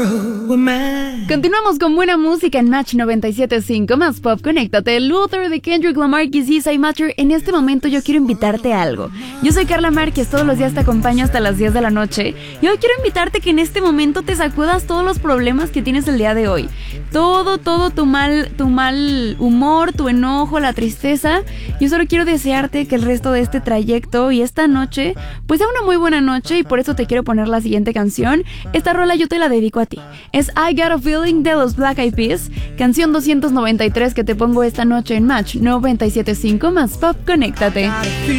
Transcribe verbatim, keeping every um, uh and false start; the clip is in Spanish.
girl were mine. Continuamos con buena música en Match noventa y siete punto cinco, más pop, conéctate. Luther de Kendrick Lamar, Kiss I Matter. En este momento yo quiero invitarte a algo. Yo soy Carla Márquez, todos los días te acompaño hasta las diez de la noche. Y hoy quiero invitarte que en este momento te sacudas todos los problemas que tienes el día de hoy. Todo, todo tu mal, tu mal humor, tu enojo, la tristeza. Yo solo quiero desearte que el resto de este trayecto y esta noche pues sea una muy buena noche, y por eso te quiero poner la siguiente canción. Esta rola yo te la dedico a ti. Es I Got a Feeling de los Black Eyed Peas, canción doscientos noventa y tres que te pongo esta noche en Match noventa y siete punto cinco, más pop, conéctate.